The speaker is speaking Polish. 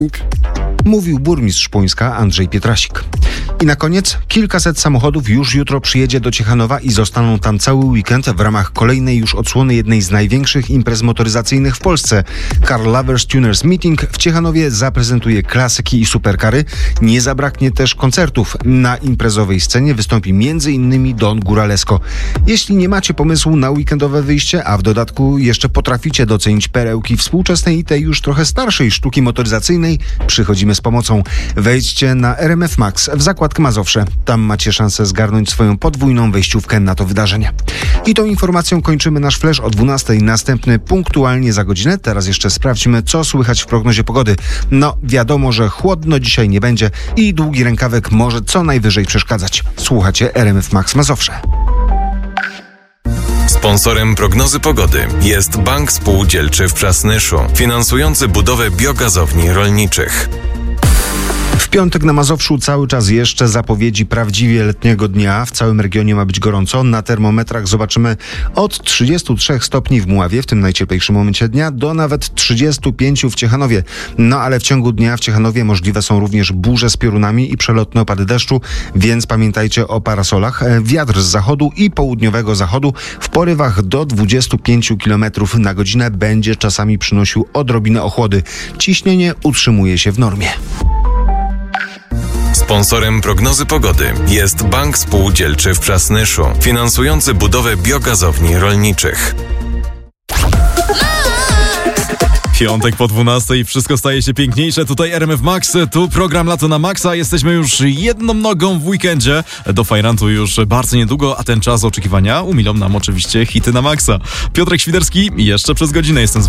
Mówił burmistrz Puńska Andrzej Pietrasik. I na koniec kilkaset samochodów już jutro przyjedzie do Ciechanowa i zostaną tam cały weekend w ramach kolejnej już odsłony jednej z największych imprez motoryzacyjnych w Polsce. Car Lovers Tuners Meeting w Ciechanowie zaprezentuje klasyki i superkary. Nie zabraknie też koncertów. Na imprezowej scenie wystąpi m.in. Don Góralesko. Jeśli nie macie pomysłu na weekendowe wyjście, a w dodatku jeszcze potraficie docenić perełki współczesnej i tej już trochę starszej sztuki motoryzacyjnej, przychodzimy z pomocą. Wejdźcie na RMF Max w zakładkę Mazowsze. Tam macie szansę zgarnąć swoją podwójną wejściówkę na to wydarzenie. I tą informacją kończymy nasz flash o 12. Następny punktualnie za godzinę. Teraz jeszcze sprawdźmy, co słychać w prognozie pogody. No, wiadomo, że chłodno dzisiaj nie będzie i długi rękawek może co najwyżej przeszkadzać. Słuchacie RMF Max Mazowsze. Sponsorem prognozy pogody jest Bank Spółdzielczy w Przasnyszu, finansujący budowę biogazowni rolniczych. W piątek na Mazowszu cały czas jeszcze zapowiedzi prawdziwie letniego dnia. W całym regionie ma być gorąco. Na termometrach zobaczymy od 33 stopni w Mławie, w tym najcieplejszym momencie dnia, do nawet 35 w Ciechanowie. No ale w ciągu dnia w Ciechanowie możliwe są również burze z piorunami i przelotne opady deszczu, więc pamiętajcie o parasolach. Wiatr z zachodu i południowego zachodu w porywach do 25 km na godzinę będzie czasami przynosił odrobinę ochłody. Ciśnienie utrzymuje się w normie. Sponsorem prognozy pogody jest Bank Spółdzielczy w Przasnyszu, finansujący budowę biogazowni rolniczych. Piątek po 12 i wszystko staje się piękniejsze. Tutaj RMF Max, tu program Lato na Maxa. Jesteśmy już jedną nogą w weekendzie. Do Fajrantu już bardzo niedługo, a ten czas oczekiwania umilą nam oczywiście hity na Maxa. Piotrek Świderski jeszcze przez godzinę jestem z